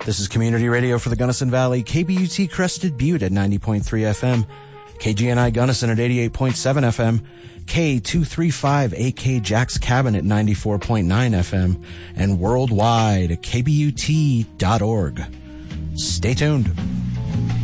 This is Community Radio for the Gunnison Valley, KBUT Crested Butte at 90.3 FM, KGNI Gunnison at 88.7 FM, K235AK Jack's Cabin at 94.9 FM, and worldwide at kbut.org. Stay tuned.